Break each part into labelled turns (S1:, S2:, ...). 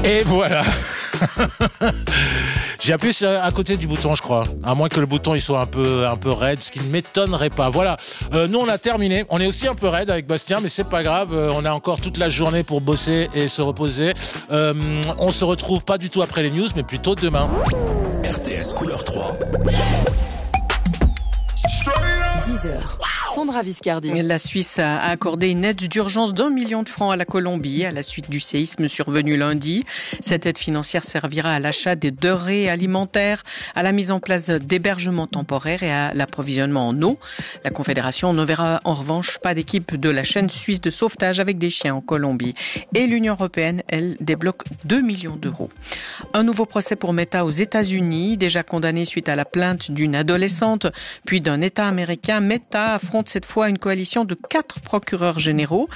S1: Et voilà. J'ai appuyé à côté du bouton, je crois. À moins que le bouton il soit un peu raide, ce qui ne m'étonnerait pas. Voilà. Nous, on a terminé. On est aussi un peu raide avec Bastien, mais c'est pas grave. On a encore toute la journée pour bosser et se reposer. On se retrouve pas du tout après les news, mais plutôt demain.
S2: RTS Couleur 3.
S3: 10h. Sandra Viscardi.
S4: La Suisse a accordé une aide d'urgence d'1 million de francs à la Colombie à la suite du séisme survenu lundi. Cette aide financière servira à l'achat des denrées alimentaires, à la mise en place d'hébergements temporaires et à l'approvisionnement en eau. La Confédération ne verra en revanche pas d'équipe de la chaîne suisse de sauvetage avec des chiens en Colombie. Et l'Union européenne, elle, débloque 2 millions d'euros. Un nouveau procès pour Meta aux États-Unis, déjà condamné suite à la plainte d'une adolescente, puis d'un État américain. Meta affronte cette fois une coalition de 4 procureurs généraux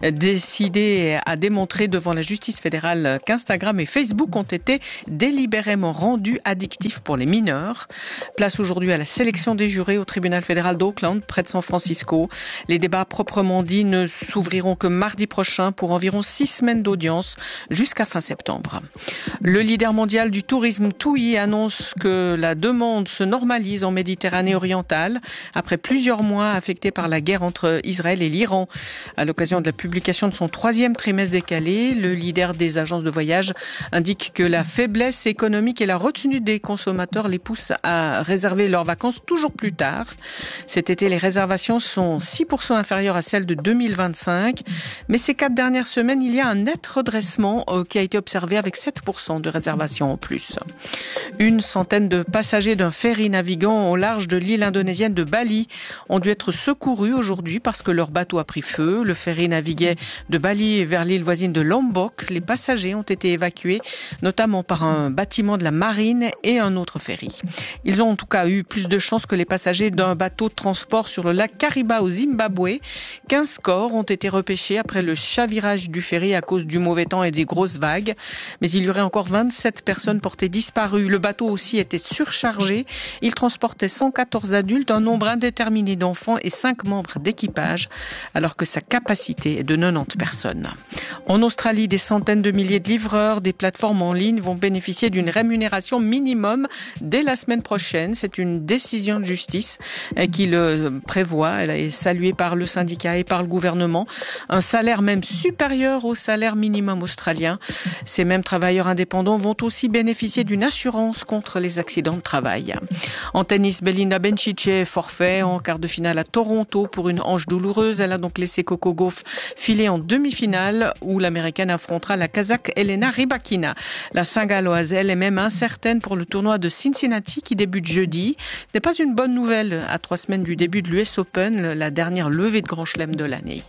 S4: décidés à démontrer devant la justice fédérale qu'Instagram et Facebook ont été délibérément rendus addictifs pour les mineurs. Place aujourd'hui à la sélection des jurés au tribunal fédéral d'Oakland, près de San Francisco. Les débats proprement dits ne s'ouvriront que mardi prochain pour environ 6 semaines d'audience jusqu'à fin septembre. Le leader mondial du tourisme TUI annonce que la demande se normalise en Méditerranée orientale après plusieurs mois affectés par la guerre entre Israël et l'Iran. À l'occasion de la publication de son 3e trimestre décalé, le leader des agences de voyage indique que la faiblesse économique et la retenue des consommateurs les poussent à réserver leurs vacances toujours plus tard. Cet été, les réservations sont 6% inférieures à celles de 2025. Mais ces 4 dernières semaines, il y a un net redressement qui a été observé avec 7% de réservations en plus. Une centaine de passagers d'un ferry naviguant au large de l'île indonésienne de Bali ont dû être secourus aujourd'hui parce que leur bateau a pris feu. Le ferry naviguait de Bali vers l'île voisine de Lombok. Les passagers ont été évacués, notamment par un bâtiment de la marine et un autre ferry. Ils ont en tout cas eu plus de chance que les passagers d'un bateau de transport sur le lac Kariba au Zimbabwe. 15 corps ont été repêchés après le chavirage du ferry à cause du mauvais temps et des grosses vagues. Mais il y aurait encore 27 personnes portées disparues. Le bateau aussi était surchargé. Il transportait 114 adultes, un nombre indéterminé d'enfants et 5 membres d'équipage, alors que sa capacité est de 90 personnes. En Australie, des centaines de milliers de livreurs des plateformes en ligne vont bénéficier d'une rémunération minimum dès la semaine prochaine. C'est une décision de justice qui le prévoit. Elle est saluée par le syndicat et par le gouvernement. Un salaire même supérieur au salaire minimum australien. Ces mêmes travailleurs indépendants vont aussi bénéficier d'une assurance contre les accidents de travail. En tennis, Belinda Bencic est forfait en quart de finale à Toronto pour une hanche douloureuse. Elle a donc laissé Coco Gauff filer en demi-finale où l'américaine affrontera la kazakh Elena Rybakina. La Saint-Galloise, elle, est même incertaine pour le tournoi de Cincinnati qui débute jeudi. Ce n'est pas une bonne nouvelle à 3 semaines du début de l'US Open, la dernière levée de grand chelem de l'année.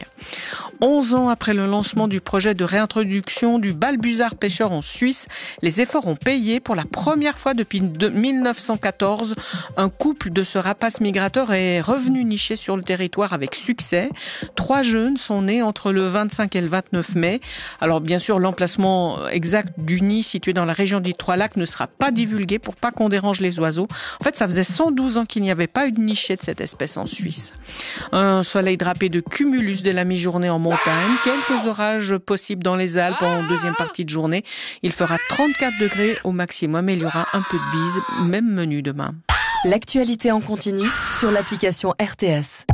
S4: 11 ans après le lancement du projet de réintroduction du balbuzard pêcheur en Suisse, les efforts ont payé. Pour la première fois depuis 1914, un couple de ce rapace migrateur est revenu nicher sur le territoire avec succès. 3 jeunes sont nés entre le 25 et le 29 mai. Alors bien sûr, l'emplacement exact du nid situé dans la région des Trois-Lacs ne sera pas divulgué pour pas qu'on dérange les oiseaux. En fait, ça faisait 112 ans qu'il n'y avait pas eu de nichée de cette espèce en Suisse. Un soleil drapé de cumulus dès la mi-journée en montagne. Quelques orages possibles dans les Alpes en deuxième partie de journée. Il fera 34 degrés au maximum et il y aura un peu de bise, même menu demain.
S3: L'actualité en continu sur l'application RTS.